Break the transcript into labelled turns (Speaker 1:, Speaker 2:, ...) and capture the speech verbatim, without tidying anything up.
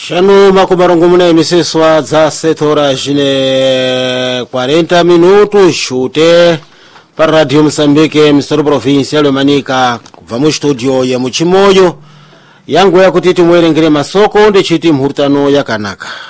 Speaker 1: Shanu makumarongo muna miseswa za setora jine quarenta minutos chute para Radio Moçambique Mistura Provincial ya Manica vamos studio ya Muchimoyo yangu ya kutiti mwere ngire masoko ndi chiti mhurtano ya kanaka.